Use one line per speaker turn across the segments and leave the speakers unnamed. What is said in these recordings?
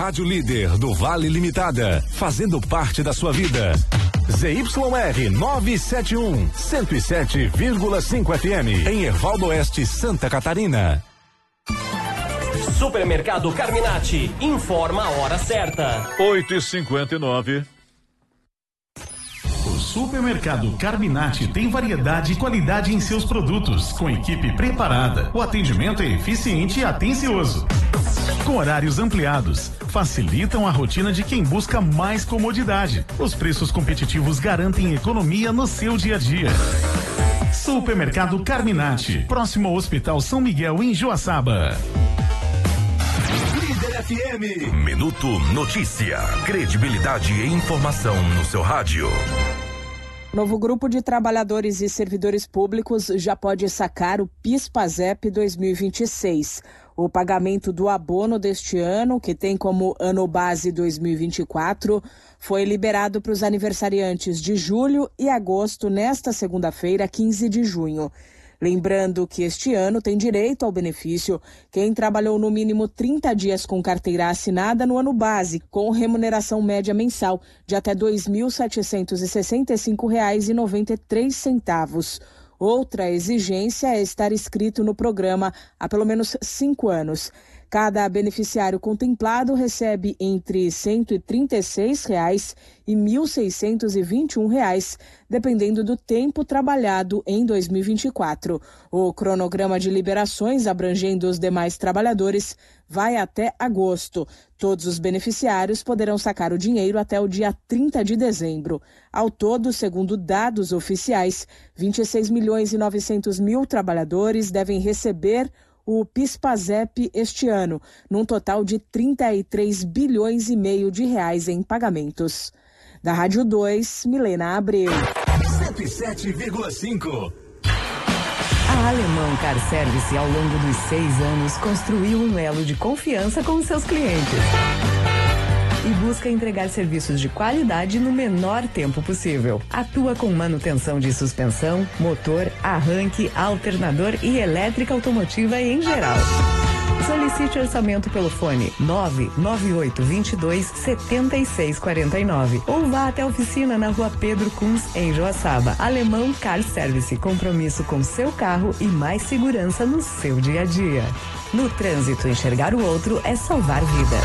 Rádio Líder do Vale Limitada, fazendo parte da sua vida. ZYR 971, 107,5 FM, em Ervaldo Oeste, Santa Catarina.
Supermercado Carminati, informa a hora certa.
8h59.
O Supermercado Carminati tem variedade e qualidade em seus produtos, com equipe preparada. O atendimento é eficiente e atencioso. Com horários ampliados, facilitam a rotina de quem busca mais comodidade. Os preços competitivos garantem economia no seu dia a dia. Supermercado Carminati, próximo ao Hospital São Miguel, em Joaçaba.
Líder FM. Minuto Notícia. Credibilidade e informação no seu rádio.
Novo grupo de trabalhadores e servidores públicos já pode sacar o PIS/PASEP 2026. O pagamento do abono deste ano, que tem como ano base 2024, foi liberado para os aniversariantes de julho e agosto nesta segunda-feira, 15 de junho. Lembrando que este ano tem direito ao benefício quem trabalhou no mínimo 30 dias com carteira assinada no ano base, com remuneração média mensal de até R$ 2.765,93. Outra exigência é estar inscrito no programa há pelo menos 5 anos. Cada beneficiário contemplado recebe entre R$ 136,00 e R$ 1.621,00, dependendo do tempo trabalhado em 2024. O cronograma de liberações abrangendo os demais trabalhadores vai até agosto. Todos os beneficiários poderão sacar o dinheiro até o dia 30 de dezembro. Ao todo, segundo dados oficiais, 26.900.000 trabalhadores devem receber o PIS/PASEP este ano, num total de 33 bilhões e meio de reais em pagamentos. Da Rádio 2, Milena Abreu.
107,5.
A Alemão Car Service, ao longo dos 6 anos, construiu um elo de confiança com os seus clientes e busca entregar serviços de qualidade no menor tempo possível. Atua com manutenção de suspensão, motor, arranque, alternador e elétrica automotiva em geral. Solicite orçamento pelo fone 998227649 ou vá até a oficina na Rua Pedro Kunz, em Joaçaba. Alemão Car Service, compromisso com seu carro e mais segurança no seu dia a dia. No trânsito, enxergar o outro é salvar vidas.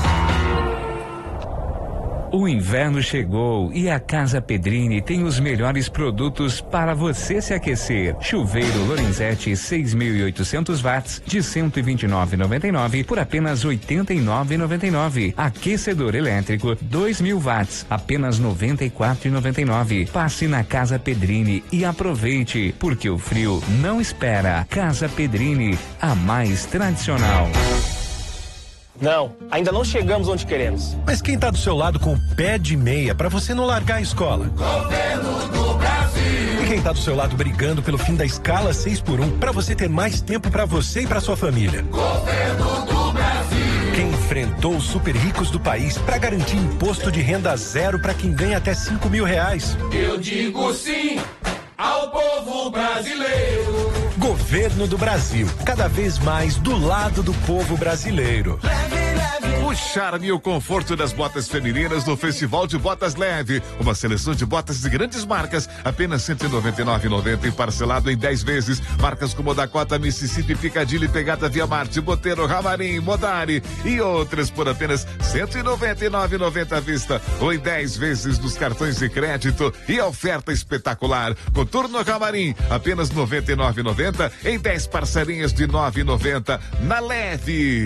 O inverno chegou e a Casa Pedrini tem os melhores produtos para você se aquecer. Chuveiro Lorenzetti 6.800 watts de 129,99 por apenas 89,99. Aquecedor elétrico 2.000 watts, apenas 94,99. Passe na Casa Pedrini e aproveite, porque o frio não espera. Casa Pedrini, a mais tradicional.
Não, ainda não chegamos onde queremos.
Mas quem tá do seu lado com o pé de meia pra você não largar a escola?
Governo do Brasil.
E quem tá do seu lado brigando pelo fim da escala 6x1 pra você ter mais tempo pra você e pra sua família?
Governo do Brasil.
Quem enfrentou os super ricos do país pra garantir imposto de renda zero pra quem ganha até R$5.000?
Eu digo sim ao povo brasileiro.
Governo do Brasil, cada vez mais do lado do povo brasileiro.
O charme e o conforto das botas femininas no Festival de Botas Leve. Uma seleção de botas de grandes marcas, apenas R$199,90 e parcelado em 10 vezes. Marcas como Dakota, Mississippi, Piccadilly, Pegada, Via Marte, Boteiro, Ramarim, Modari e outras por apenas R$199,90 à vista ou em 10 vezes nos cartões de crédito. E a oferta espetacular. Coturno Ramarim, apenas R$99,90 em 10 parcelinhas de R$9,90 na Leve.